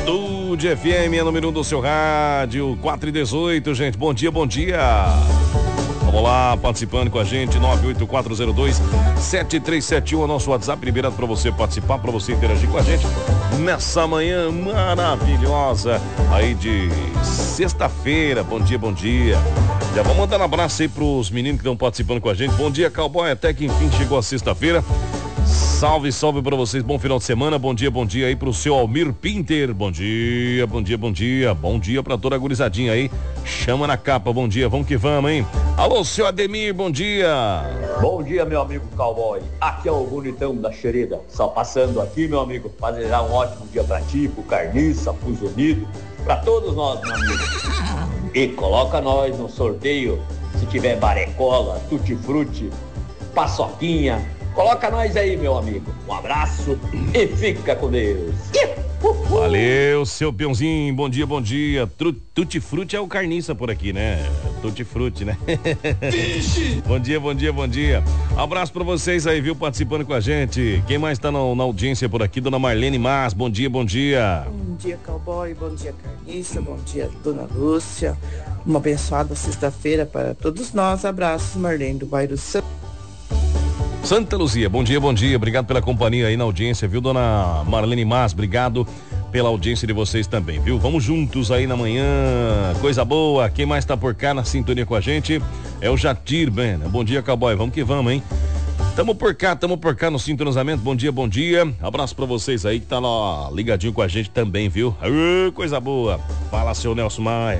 Estúdio FM, é número 1 do seu rádio, 4h18, gente. Bom dia, bom dia. Vamos lá, participando com a gente, 98402-7371, o nosso WhatsApp liberado para você participar, para você interagir com a gente nessa manhã maravilhosa aí de sexta-feira. Bom dia, bom dia. Já vamos mandar um abraço aí pros meninos que estão participando com a gente. Bom dia, cowboy, até que enfim chegou a sexta-feira. Salve, salve pra vocês, bom final de semana, bom dia aí pro seu Almir Pinter, bom dia pra toda a gurizadinha aí, chama na capa, bom dia, vamos que vamos, hein? Alô, seu Ademir, bom dia. Bom dia, meu amigo cowboy, aqui é o bonitão da Xereda, só passando aqui, meu amigo, pra desejar um ótimo dia pra ti, pro Carniça, pro Zunido, pra todos nós, meu amigo. E coloca nós no sorteio, se tiver barecola, tutti-frutti, paçoquinha. Coloca nós aí, meu amigo. Um abraço e fica com Deus. Valeu, seu peãozinho. Bom dia, bom dia. Tutti-frutti é o Carniça por aqui, né? Tutti-frutti, né? Bom dia, bom dia, bom dia. Abraço pra vocês aí, viu? Participando com a gente. Quem mais tá na audiência por aqui? Dona Marlene Mas. Bom dia, bom dia. Bom dia, cowboy. Bom dia, Carniça. Bom dia, Dona Lúcia. Uma abençoada sexta-feira para todos nós. Abraços, Marlene do bairro Santa Luzia, bom dia, obrigado pela companhia aí na audiência, viu, dona Marlene Mas, obrigado pela audiência de vocês também, viu? Vamos juntos aí na manhã, coisa boa. Quem mais tá por cá na sintonia com a gente é o Jatir, bem, bom dia, cowboy, vamos que vamos, hein? Tamo por cá no sintonizamento, bom dia, abraço pra vocês aí que tá lá ligadinho com a gente também, viu? Coisa boa, fala seu Nelson Maia.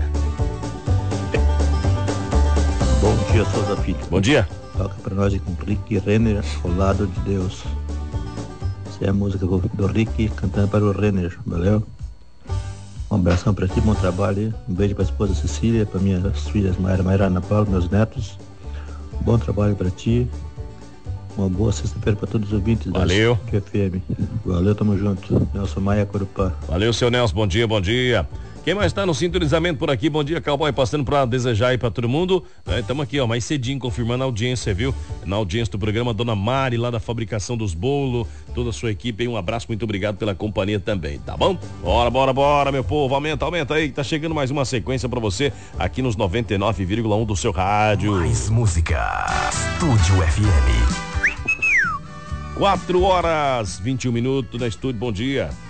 Bom dia, Souza Filho. Bom dia. Toca pra nós com Rick Renner, ao lado de Deus. Essa é a música do Rick cantando para o Renner, valeu? Um abração pra ti, bom trabalho. Um beijo pra esposa Cecília, pra minhas filhas Mayra e Ana Paula, meus netos. Bom trabalho pra ti. Uma boa sexta-feira pra todos os ouvintes. Valeu. Da FM. Valeu, tamo junto. Nelson Maia, Corupá. Valeu, seu Nelson, bom dia. Quem mais está no sintonizamento por aqui? Bom dia, cowboy, passando para desejar aí para todo mundo. Estamos aqui, ó, mais cedinho, confirmando a audiência, viu? Na audiência do programa, Dona Mari, lá da fabricação dos bolos, toda a sua equipe aí, um abraço, muito obrigado pela companhia também, tá bom? Bora, meu povo, aumenta aí, que tá chegando mais uma sequência para você aqui nos 99,1 do seu rádio. Mais música, Estúdio FM. 4h21 na estúdio, bom dia.